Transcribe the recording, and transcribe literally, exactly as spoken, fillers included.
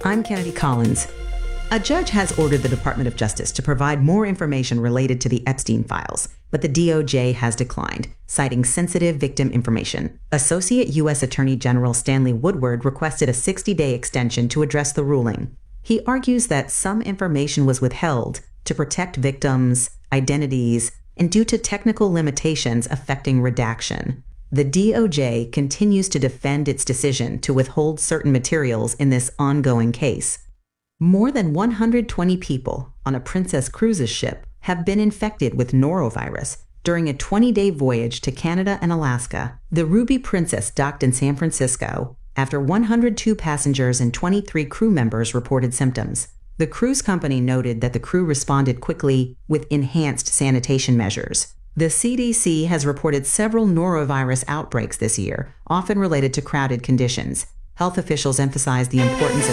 I'm Kennedy Collins. A judge has ordered the Department of Justice to provide more information related to the Epstein files, but the D O J has declined, citing sensitive victim information. Associate U S Attorney General Stanley Woodward requested a sixty-day extension to address the ruling. He argues that some information was withheld to protect victims' identities and due to technical limitations affecting redaction. The D O J continues to defend its decision to withhold certain materials in this ongoing case. More than one hundred twenty people on a Princess Cruises ship have been infected with norovirus during a twenty-day voyage to Canada and Alaska. The Ruby Princess docked in San Francisco after one hundred two passengers and twenty-three crew members reported symptoms. The cruise company noted that the crew responded quickly with enhanced sanitation measures. The C D C has reported several norovirus outbreaks this year, often related to crowded conditions. Health officials emphasize the importance of